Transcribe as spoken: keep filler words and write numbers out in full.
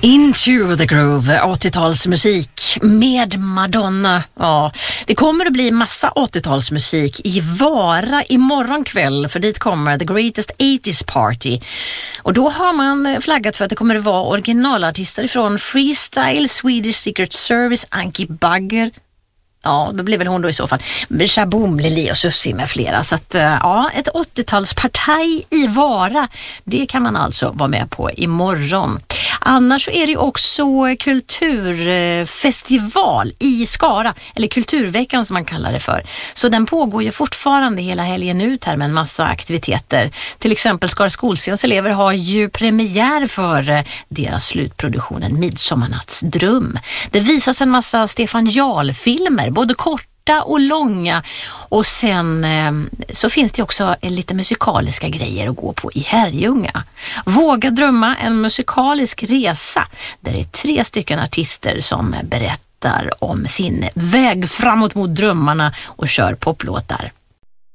Into the Groove, åttiotalsmusik med Madonna. Ja, det kommer att bli massa åttiotalsmusik i Vara imorgon kväll, för dit kommer The Greatest eighties Party. Och då har man flaggat för att det kommer att vara originalartister från Freestyle, Swedish Secret Service, Anki Bagger. Ja, då blir väl hon då i så fall Shaboom, Lili och Susie med flera. Så att, ja, ett åttiotalsparti i Vara, det kan man alltså vara med på imorgon. Annars så är det ju också kulturfestival i Skara, eller Kulturveckan som man kallar det för. Så den pågår ju fortfarande hela helgen ut här med en massa aktiviteter. Till exempel Skara skolscens elever har ju premiär för deras slutproduktion, En midsommarnattsdröm. Det visas en massa Stefan Jarl-filmer, både korta och långa, och sen eh, så finns det också lite musikaliska grejer att gå på i Herrljunga. Våga drömma, en musikalisk resa där det är tre stycken artister som berättar om sin väg framåt mot drömmarna och kör poplåtar.